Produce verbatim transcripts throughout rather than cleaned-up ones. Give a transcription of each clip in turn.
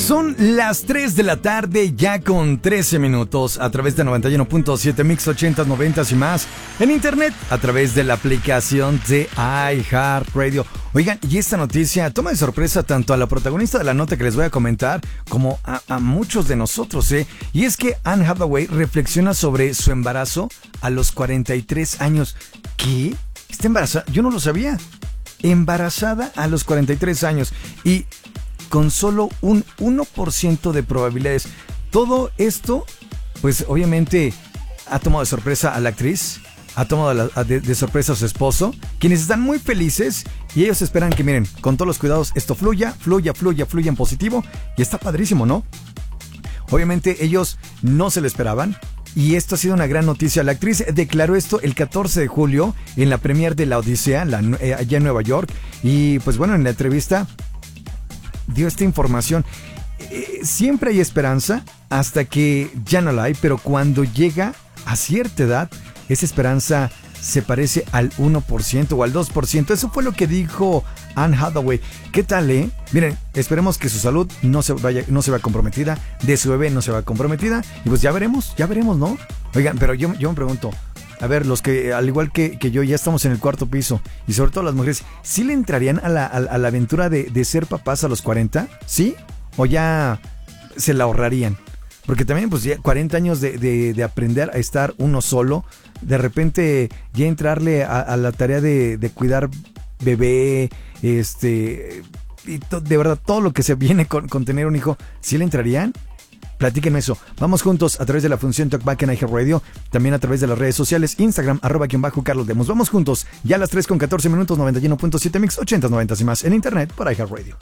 Son las tres de la tarde, ya con trece minutos, a través de noventa y uno punto siete Mix ochentas, noventas y más. En internet, a través de la aplicación de iHeartRadio. Oigan, y esta noticia toma de sorpresa tanto a la protagonista de la nota que les voy a comentar, como a, a muchos de nosotros, ¿eh? Y es que Anne Hathaway reflexiona sobre su embarazo a los cuarenta y tres años. ¿Qué? ¿Está embarazada? Yo no lo sabía. Embarazada a los cuarenta y tres años. Y con solo un uno por ciento de probabilidades. Todo esto, pues obviamente ha tomado de sorpresa a la actriz, ha tomado de, la, de, de sorpresa a su esposo, quienes están muy felices y ellos esperan que, miren, con todos los cuidados, esto fluya, fluya, fluya, fluya en positivo, y está padrísimo, ¿no? Obviamente ellos no se lo esperaban, y esto ha sido una gran noticia. La actriz declaró esto el catorce de julio en la premiere de La Odisea, la, eh, allá en Nueva York, y pues bueno, en la entrevista dio esta información. Eh, siempre hay esperanza hasta que ya no la hay, pero cuando llega a cierta edad, esa esperanza se parece al uno por ciento o al dos por ciento. Eso fue lo que dijo Anne Hathaway. ¿Qué tal, eh? Miren, esperemos que su salud no se vaya, no se vea comprometida, de su bebé no se vea comprometida, y pues ya veremos, ya veremos, ¿no? Oigan, pero yo, yo me pregunto, a ver, los que, al igual que, que yo, ya estamos en el cuarto piso, y sobre todo las mujeres, ¿sí le entrarían a la, a, a la aventura de, de ser papás a los cuarenta? ¿Sí? ¿O ya se la ahorrarían? Porque también, pues, ya cuarenta años de, de, de aprender a estar uno solo, de repente ya entrarle a, a la tarea de, de cuidar bebé, este, y to, de verdad, todo lo que se viene con, con tener un hijo, ¿sí le entrarían? Platíquenme eso. Vamos juntos a través de la función Talkback en iHeartRadio, también a través de las redes sociales, Instagram, arroba guión bajo Carlos Demos. Vamos juntos, ya a las tres con catorce minutos, noventa y uno punto siete Mix, ochenta, noventa y más en internet por iHeartRadio.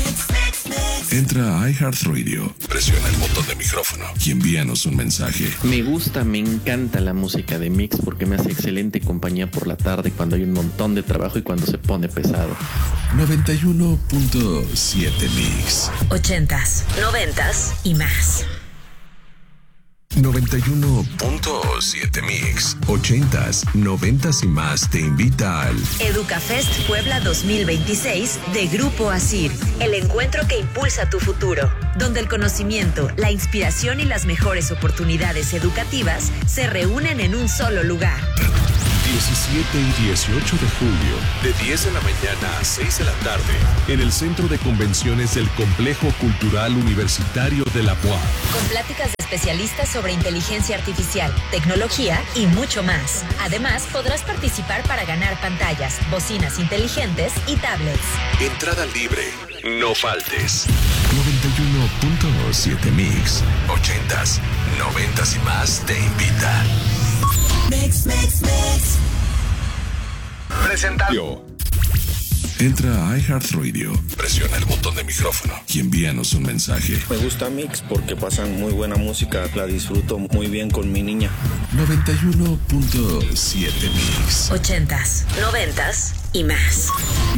Entra a iHeartRadio, presiona el botón de micrófono y envíanos un mensaje. Me gusta, me encanta la música de Mix porque me hace excelente compañía por la tarde cuando hay un montón de trabajo y cuando se pone pesado. noventa y uno punto siete Mix. Ochentas, noventas y más. noventa y uno punto siete Mix, ochentas, noventas y más te invita al Educafest Puebla dos mil veintiséis de Grupo Asir, el encuentro que impulsa tu futuro, donde el conocimiento, la inspiración y las mejores oportunidades educativas se reúnen en un solo lugar. diecisiete y dieciocho de julio, de diez de la mañana a seis de la tarde, en el Centro de Convenciones del Complejo Cultural Universitario de la U A M. Con pláticas de especialistas sobre inteligencia artificial, tecnología y mucho más. Además, podrás participar para ganar pantallas, bocinas inteligentes y tablets. Entrada libre, no faltes. noventa y uno punto siete Mix, ochentas, noventas y más te invita. Mix, mix, mix. Presentado. Entra a iHeartRadio, presiona el botón de micrófono y envíanos un mensaje. Me gusta Mix porque pasan muy buena música, la disfruto muy bien con mi niña. noventa y uno punto siete Mix. Ochentas, noventas y más.